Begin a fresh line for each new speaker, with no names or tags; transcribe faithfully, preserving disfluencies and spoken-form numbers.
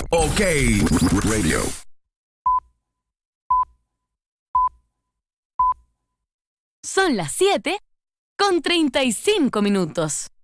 OK Radio.
Son las siete con treinta y cinco minutos.